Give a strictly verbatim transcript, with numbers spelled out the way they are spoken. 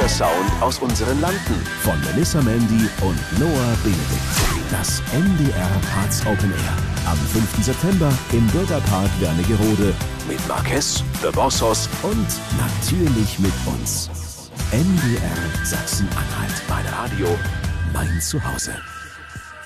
der Sound aus unseren Landen. Von Melissa Mandy und Noah Benedikt. Das N D R Harz Open Air. Am fünften September im Bürgerpark Wernigerode. Mit Marquez, The Bossos und natürlich mit uns. N D R Sachsen-Anhalt. Mein Radio, mein Zuhause.